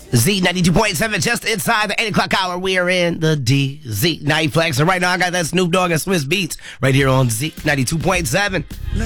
Z92.7, just inside the 8 o'clock hour. We are in the DZ Night Flex. And right now, I got that Snoop Dogg and Swiss Beats right here on Z92.7.